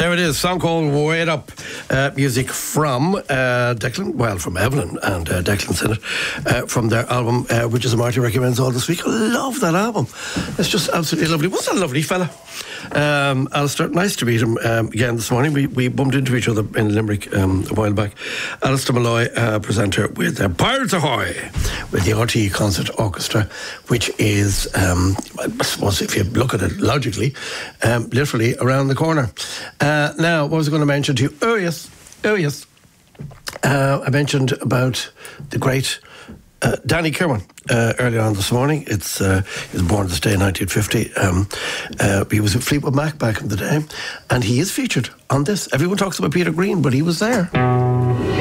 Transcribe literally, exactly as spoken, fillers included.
There it is, song called Wait Up. Uh, music from uh, Declan, well, from Evelyn and uh, Declan Sinnott, uh, from their album, uh, which is a Marty Recommends All This Week. I love that album. It's just absolutely lovely. Wasn't that a lovely fella? Um, Alistair, nice to meet him um, again this morning. We, we bumped into each other in Limerick um, a while back. Alistair Malloy, uh, presenter with uh, Pirates Ahoy, with the R T E Concert Orchestra, which is, um, I suppose if you look at it logically, um, literally around the corner. Uh, now, what was I going to mention to you? Oh, yes. Oh, yes. Uh, I mentioned about the great uh, Danny Kirwan uh, earlier on this morning. It's uh, he was born this day in nineteen fifty. Um, uh, he was at Fleetwood Mac back in the day, and he is featured on this. Everyone talks about Peter Green, but he was there.